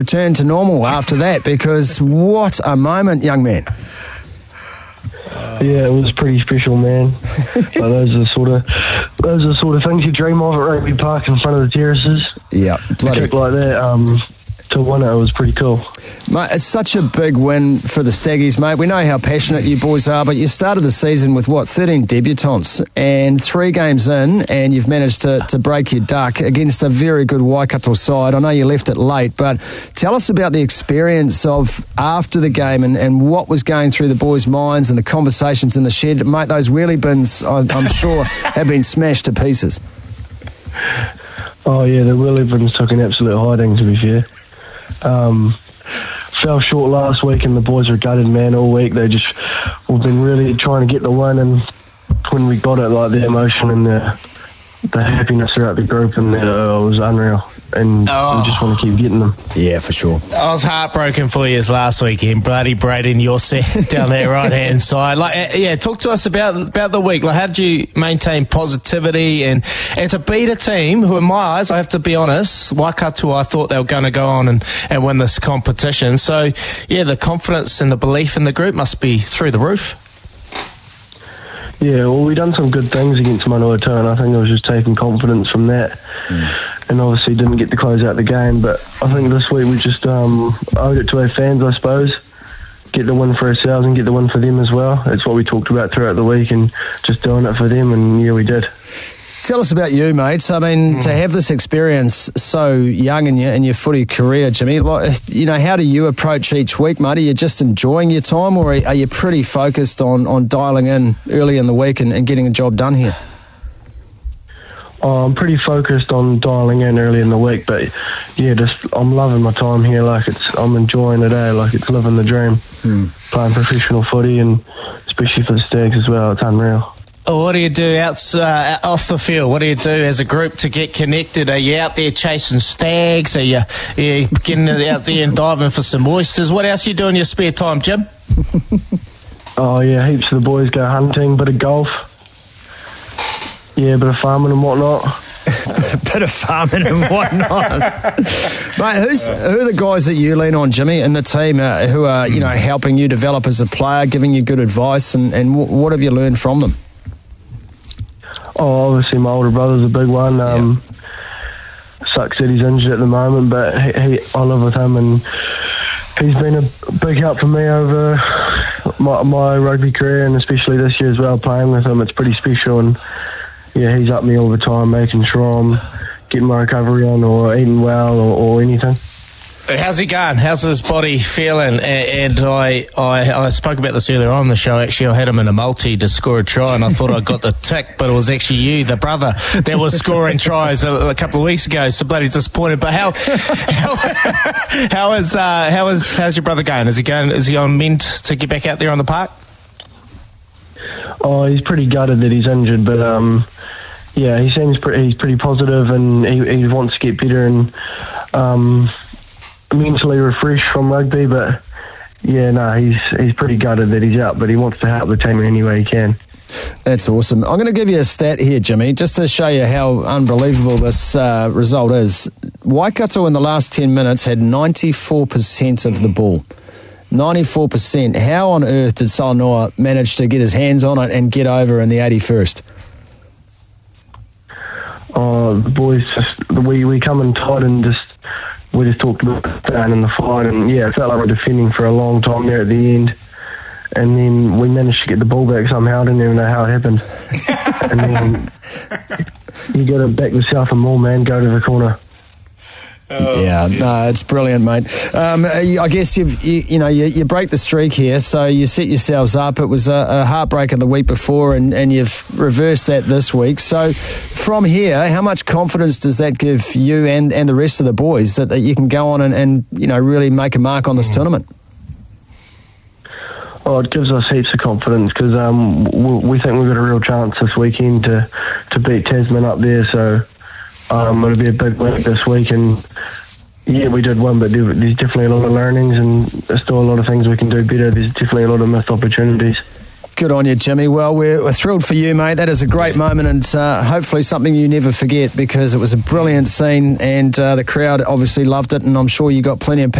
return to normal after that, because what a moment, young man. Yeah, it was pretty special, man. So those are the sort of things you dream of at Rugby Park in front of the terraces. Yeah, bloody. A kick like that, to win it was pretty cool. Mate, it's such a big win for the Staggies, mate. We know how passionate you boys are, but you started the season with, 13 debutants, and 3 games in, and you've managed to break your duck against a very good Waikato side. I know you left it late, but tell us about the experience of after the game and what was going through the boys' minds and the conversations in the shed. Mate, those wheelie bins, I'm sure, have been smashed to pieces. Oh, yeah, the wheelie bins took an absolute hiding, to be fair. Fell short last week and the boys were gutted, man, all week. We've been really trying to get the win, and when we got it, like, the emotion and the happiness throughout the group, and it was unreal, and we just want to keep getting them. Yeah, for sure. I was heartbroken for you this weekend, bloody Braden, you're set down that right-hand side. Talk to us about the week. How did you maintain positivity and to beat a team who, in my eyes, I have to be honest, Waikato, I thought they were going to go on and win this competition. So, yeah, the confidence and the belief in the group must be through the roof. Yeah, well, we done some good things against Manawatu, and I think it was just taking confidence from that. And obviously didn't get to close out the game, but I think this week we just owed it to our fans, I suppose. Get the win for ourselves and get the win for them as well. It's what we talked about throughout the week, and just doing it for them, and yeah, we did. Tell us about you, mates. I mean, to have this experience so young in your footy career, Jimmy, how do you approach each week, mate? Are you just enjoying your time, or are you pretty focused on dialing in early in the week and getting a job done here? I'm pretty focused on dialing in early in the week, but yeah, I'm loving my time here. I'm enjoying it, it's living the dream. Playing professional footy, and especially for the Stags as well, it's unreal. What do you do off the field? What do you do as a group to get connected? Are you out there chasing stags? Are you getting out there and diving for some oysters? What else you do in your spare time, Jim? Oh, yeah, heaps of the boys go hunting, bit of golf. Yeah, a bit of farming and whatnot. Bit of farming and whatnot. Mate, who are the guys that you lean on, Jimmy, and the team who are, helping you develop as a player, giving you good advice, and what have you learned from them? Oh, obviously my older brother's a big one. Sucks that he's injured at the moment, but I live with him, and he's been a big help for me over my rugby career, and especially this year as well, playing with him. It's pretty special, and yeah, he's up me all the time, making sure I'm getting my recovery on or eating well or anything. How's he going? How's his body feeling? And I spoke about this earlier on the show. Actually, I had him in a multi to score a try, and I thought I got the tick, but it was actually you, the brother, that was scoring tries a couple of weeks ago. So bloody disappointed. But how's your brother going? Is he on mend to get back out there on the park? Oh, he's pretty gutted that he's injured, but yeah, he seems he's pretty positive, and he wants to get better and mentally refreshed from rugby. But yeah, no, he's pretty gutted that he's out, but he wants to help the team any way he can. That's awesome. I'm going to give you a stat here, Jimmy, just to show you how unbelievable this result is. Waikato in the last 10 minutes had 94% of the ball. 94%. How on earth did Salanoa manage to get his hands on it and get over in the 81st? Oh, the boys we come in tight, and we just talked about staying in the fight, and yeah, it felt like we were defending for a long time there at the end, and then we managed to get the ball back somehow. I didn't even know how it happened. And then you got to back yourself and more, man. Go to the corner. Yeah, no, it's brilliant, mate. I guess you break the streak here, so you set yourselves up. It was a heartbreaker the week before, and you've reversed that this week. So from here, how much confidence does that give you and the rest of the boys that you can go on and really make a mark on this tournament? Oh, it gives us heaps of confidence, because we think we've got a real chance this weekend to beat Tasman up there, so it'll be a big week this week, and yeah, we did win, but there's definitely a lot of learnings, and there's still a lot of things we can do better. There's definitely a lot of missed opportunities. Good on you, Jimmy. Well, we're thrilled for you, mate. That is a great moment, and hopefully something you never forget, because it was a brilliant scene, and the crowd obviously loved it, and I'm sure you got plenty of